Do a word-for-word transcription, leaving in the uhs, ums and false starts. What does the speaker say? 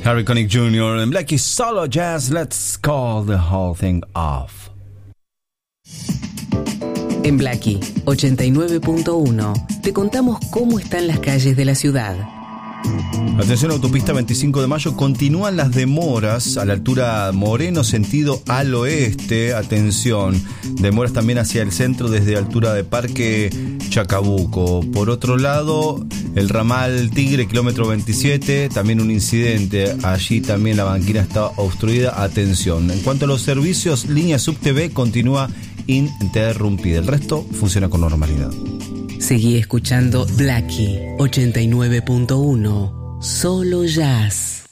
Harry Connick junior en Blackie Solo Jazz. Let's call the whole thing off. En Blackie ochenta y nueve punto uno te contamos cómo están las calles de la ciudad. Atención, autopista veinticinco de mayo, continúan las demoras a la altura Moreno, sentido al oeste. Atención, demoras también hacia el centro desde altura de Parque Chacabuco. Por otro lado, el ramal Tigre, kilómetro veintisiete, también un incidente. Allí también la banquina está obstruida. Atención. En cuanto a los servicios, línea SubTV continúa interrumpida. El resto funciona con normalidad. Seguí escuchando Blackie ochenta y nueve punto uno, solo jazz.